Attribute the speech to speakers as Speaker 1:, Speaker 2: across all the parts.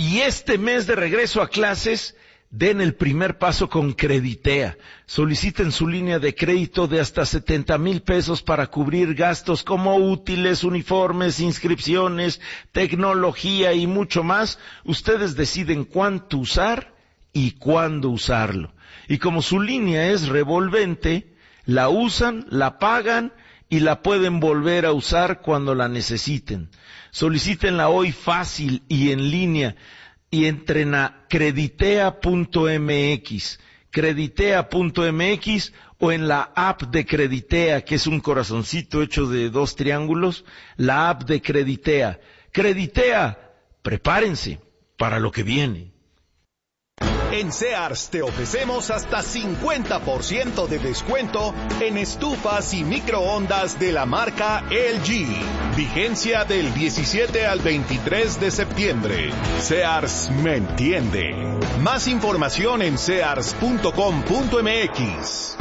Speaker 1: Y este mes de regreso a clases, den el primer paso con Creditea. Soliciten su línea de crédito de hasta 70,000 pesos para cubrir gastos como útiles, uniformes, inscripciones, tecnología y mucho más. Ustedes deciden cuánto usar y cuándo usarlo. Y como su línea es revolvente, la usan, la pagan y la pueden volver a usar cuando la necesiten. Solicítenla hoy fácil y en línea. Y entren a creditea.mx, creditea.mx o en la app de Creditea, que es un corazoncito hecho de 2 triángulos, la app de Creditea. Creditea, prepárense para lo que viene.
Speaker 2: En Sears te ofrecemos hasta 50% de descuento en estufas y microondas de la marca LG. Vigencia del 17 al 23 de septiembre. Sears me entiende. Más información en sears.com.mx.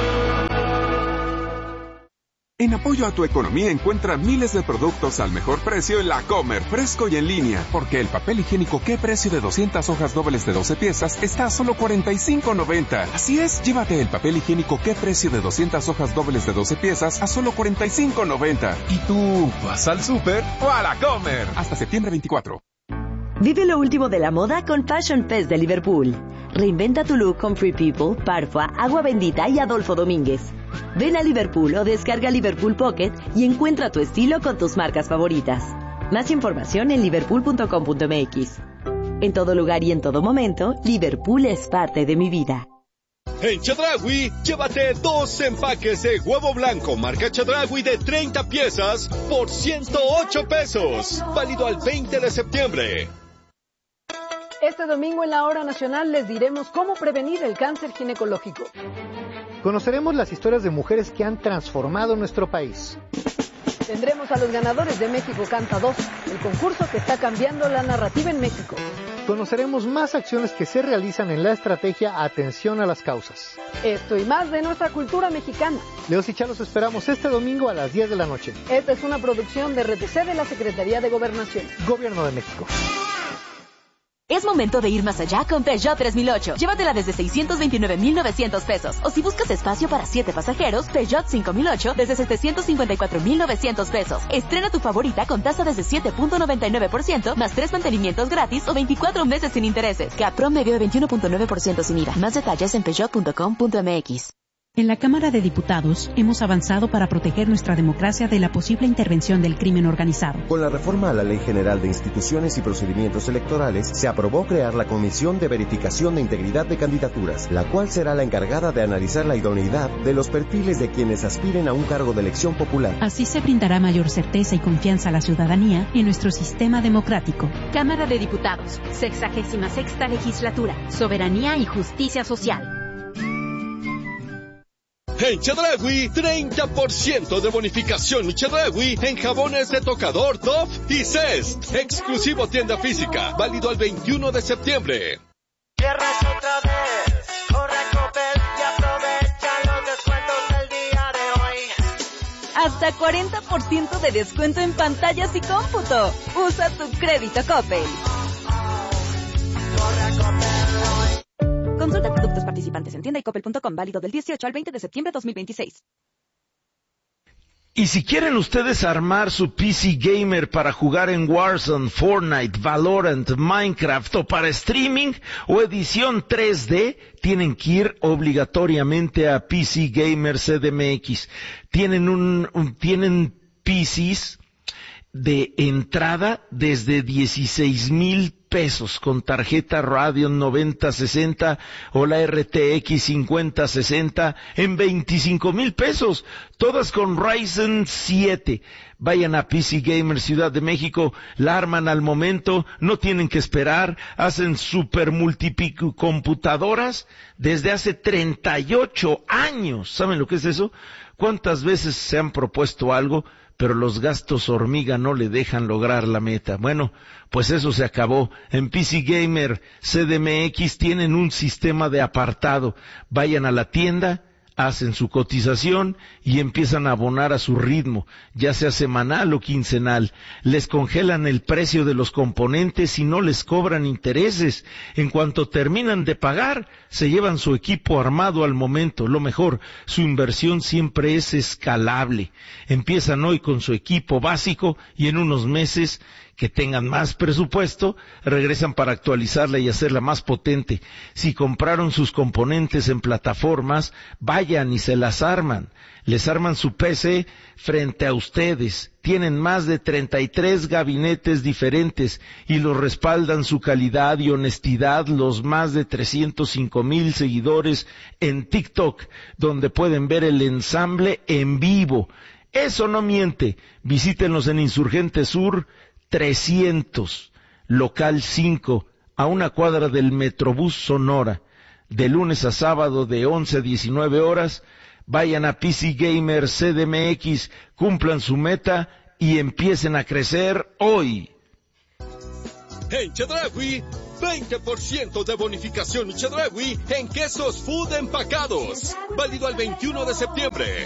Speaker 3: En apoyo a tu economía encuentra miles de productos al mejor precio en La Comer, fresco y en línea. Porque el papel higiénico ¿Qué precio de 200 hojas dobles de 12 piezas está a solo $45.90? Así es, llévate el papel higiénico ¿Qué precio de 200 hojas dobles de 12 piezas a solo $45.90? ¿Y tú vas al súper o a La Comer? Hasta septiembre 24.
Speaker 4: Vive lo último de la moda con Fashion Fest de Liverpool. Reinventa tu look con Free People, Parfua, Agua Bendita y Adolfo Domínguez. Ven a Liverpool o descarga Liverpool Pocket y encuentra tu estilo con tus marcas favoritas. Más información en liverpool.com.mx. En todo lugar y en todo momento, Liverpool es parte de mi vida.
Speaker 5: En Chedraui, llévate 2 empaques de huevo blanco marca Chedraui de 30 piezas por 108 pesos. Válido al 20 de septiembre.
Speaker 6: Este domingo en la Hora Nacional les diremos cómo prevenir el cáncer ginecológico.
Speaker 7: Conoceremos las historias de mujeres que han transformado nuestro país.
Speaker 6: Tendremos a los ganadores de México Canta 2, el concurso que está cambiando la narrativa en México.
Speaker 7: Conoceremos más acciones que se realizan en la estrategia Atención a las Causas.
Speaker 6: Esto y más de nuestra cultura mexicana.
Speaker 7: Leos y Chá los esperamos este domingo a las 10 de la noche.
Speaker 6: Esta es una producción de RTC de la Secretaría de Gobernación.
Speaker 7: Gobierno de México.
Speaker 8: Es momento de ir más allá con Peugeot 3008. Llévatela desde 629,900 pesos. O si buscas espacio para 7 pasajeros, Peugeot 5008 desde 754,900 pesos. Estrena tu favorita con tasa desde 7.99%, más 3 mantenimientos gratis o 24 meses sin intereses. CAT promedio de 21.9% sin IVA. Más detalles en peugeot.com.mx.
Speaker 9: En la Cámara de Diputados hemos avanzado para proteger nuestra democracia de la posible intervención del crimen organizado.
Speaker 10: Con la reforma a la Ley General de Instituciones y Procedimientos Electorales, se aprobó crear la Comisión de Verificación de Integridad de Candidaturas, la cual será la encargada de analizar la idoneidad de los perfiles de quienes aspiren a un cargo de elección popular.
Speaker 9: Así se brindará mayor certeza y confianza a la ciudadanía en nuestro sistema democrático.
Speaker 11: Cámara de Diputados, 66ª Legislatura, Soberanía y Justicia Social.
Speaker 5: En Chedraui, 30% de bonificación Chedraui en jabones de tocador, Dove y Zest. Exclusivo tienda física, válido al 21 de septiembre.
Speaker 12: Cierras otra vez, corre a Coppel y aprovecha los descuentos del día de hoy.
Speaker 8: Hasta 40% de descuento en pantallas y cómputo. Usa tu crédito Coppel.
Speaker 12: Corre a Coppel hoy.
Speaker 8: Consulta productos participantes en tienda y coppel.com, válido del 18 al 20 de septiembre de 2026.
Speaker 1: Y si quieren ustedes armar su PC gamer para jugar en Warzone, Fortnite, Valorant, Minecraft o para streaming o edición 3D, tienen que ir obligatoriamente a PC Gamer CDMX. Tienen PCs de entrada desde 16,000 pesos con tarjeta Radeon 9060 o la RTX 5060 en 25,000 pesos, todas con Ryzen 7. Vayan a PC Gamer Ciudad de México, la arman al momento, no tienen que esperar, hacen super multipico computadoras desde hace 38 años. ¿Saben lo que es eso? ¿Cuántas veces se han propuesto algo, pero los gastos hormiga no le dejan lograr la meta? Bueno, pues eso se acabó. En PC Gamer CDMX tienen un sistema de apartado. Vayan a la tienda, hacen su cotización y empiezan a abonar a su ritmo, ya sea semanal o quincenal. Les congelan el precio de los componentes y no les cobran intereses. En cuanto terminan de pagar, se llevan su equipo armado al momento. Lo mejor, su inversión siempre es escalable. Empiezan hoy con su equipo básico y en unos meses que tengan más presupuesto, regresan para actualizarla y hacerla más potente. Si compraron sus componentes en plataformas, vayan y se las arman. Les arman su PC frente a ustedes. Tienen más de 33 gabinetes diferentes y los respaldan su calidad y honestidad los más de 305,000 seguidores en TikTok, donde pueden ver el ensamble en vivo. Eso no miente. Visítenlos en Insurgente Sur 300, local 5, a una cuadra del Metrobús Sonora, de lunes a sábado de 11 a 19 horas. Vayan a PC Gamer CDMX, cumplan su meta y empiecen a crecer hoy.
Speaker 5: En Chedraui, 20% de bonificación Chedraui en quesos food empacados. Válido al 21 de septiembre.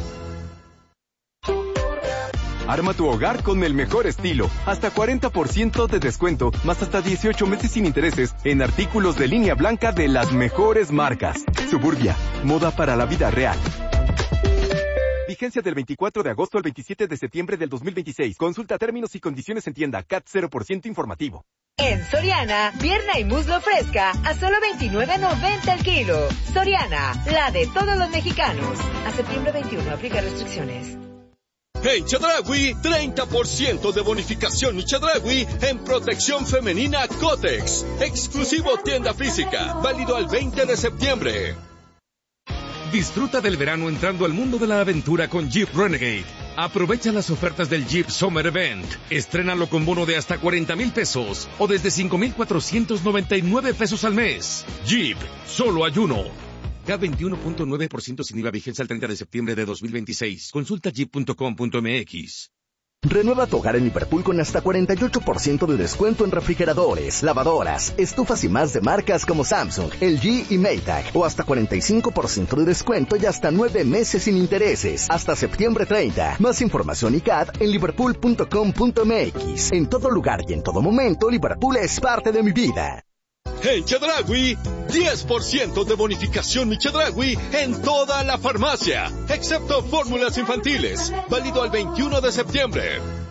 Speaker 3: Arma tu hogar con el mejor estilo. Hasta 40% de descuento, más hasta 18 meses sin intereses en artículos de línea blanca de las mejores marcas. Suburbia, moda para la vida real. Vigencia del 24 de agosto al 27 de septiembre del 2026. Consulta términos y condiciones en tienda. CAT 0% informativo.
Speaker 13: En Soriana, pierna y muslo fresca a solo $29.90 el kilo. Soriana, la de todos los mexicanos. A septiembre 21, aplica restricciones.
Speaker 5: En Chedraui, 30% de bonificación Chedraui en protección femenina Cotex. Exclusivo tienda física, válido al 20 de septiembre.
Speaker 14: Disfruta del verano entrando al mundo de la aventura con Jeep Renegade. Aprovecha las ofertas del Jeep Summer Event. Estrénalo con bono de hasta 40,000 pesos o desde 5,499 pesos al mes. Jeep, solo hay uno. CAT 21.9% sin IVA, vigencia al 30 de septiembre de 2026. Consulta jeep.com.mx.
Speaker 15: Renueva tu hogar en Liverpool con hasta 48% de descuento en refrigeradores, lavadoras, estufas y más de marcas como Samsung, LG y Maytag. O hasta 45% de descuento y hasta 9 meses sin intereses. Hasta septiembre 30. Más información y CAT en liverpool.com.mx. En todo lugar y en todo momento, Liverpool es parte de mi vida.
Speaker 5: En Chedraui, 10% de bonificación Chedraui en toda la farmacia, excepto fórmulas infantiles, válido al 21 de septiembre.